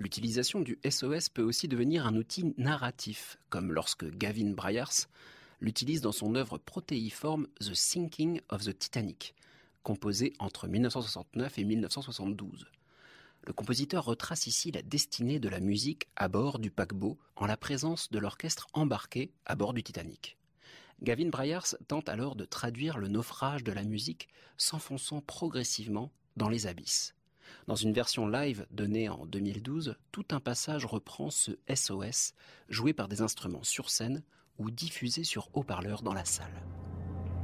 L'utilisation du SOS peut aussi devenir un outil narratif, comme lorsque Gavin Bryars l'utilise dans son œuvre protéiforme The Sinking of the Titanic, composée entre 1969 et 1972. Le compositeur retrace ici la destinée de la musique à bord du paquebot en la présence de l'orchestre embarqué à bord du Titanic. Gavin Bryars tente alors de traduire le naufrage de la musique s'enfonçant progressivement dans les abysses. Dans une version live donnée en 2012, tout un passage reprend ce SOS, joué par des instruments sur scène ou diffusé sur haut-parleurs dans la salle.